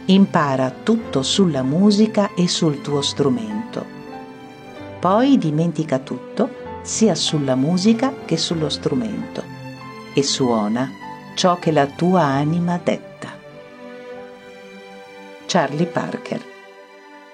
Impara tutto sulla musica e sul tuo strumento. Poi dimentica tutto, sia sulla musica che sullo strumento, e suona ciò che la tua anima detta. Charlie Parker.